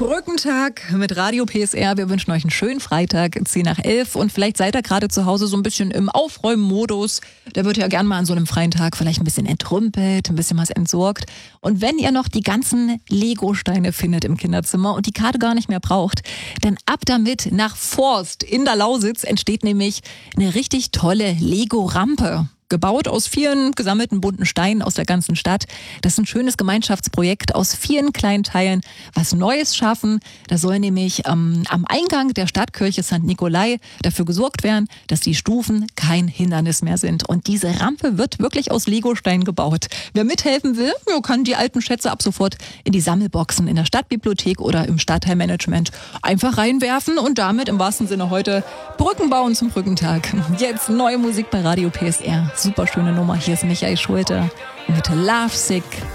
Brückentag mit Radio PSR. Wir wünschen euch einen schönen Freitag, 10 nach 11. Und vielleicht seid ihr gerade zu Hause so ein bisschen im Aufräumen-Modus. Da wird ja gern mal an so einem freien Tag vielleicht ein bisschen entrümpelt, ein bisschen was entsorgt. Und wenn ihr noch die ganzen Lego-Steine findet im Kinderzimmer und die Karte gar nicht mehr braucht, dann ab damit nach Forst. In der Lausitz entsteht nämlich eine richtig tolle Lego-Rampe. Gebaut aus vielen gesammelten bunten Steinen aus der ganzen Stadt. Das ist ein schönes Gemeinschaftsprojekt aus vielen kleinen Teilen, was Neues schaffen. Da soll nämlich am Eingang der Stadtkirche St. Nikolai dafür gesorgt werden, dass die Stufen kein Hindernis mehr sind. Und diese Rampe wird wirklich aus Legosteinen gebaut. Wer mithelfen will, kann die alten Schätze ab sofort in die Sammelboxen in der Stadtbibliothek oder im Stadtteilmanagement einfach reinwerfen und damit im wahrsten Sinne heute Brücken bauen zum Brückentag. Jetzt neue Musik bei Radio PSR. Super schöne Nummer. Hier ist Michael Schulte mit Love Sick.